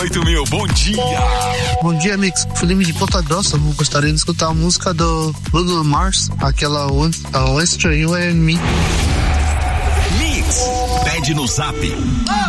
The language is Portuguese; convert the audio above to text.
8.000, bom dia. Bom dia, Mix. Felipe de Ponta Grossa. Eu gostaria de escutar a música do Bruno Mars, aquela Western You and Me. Mix, pede no zap